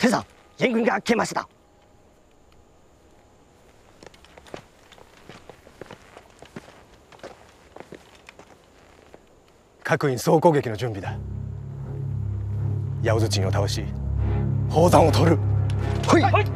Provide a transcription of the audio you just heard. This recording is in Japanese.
天さん、援軍が来ました。 各員総攻撃の準備だ。八百津鎮を倒し、宝山を取る。 はい。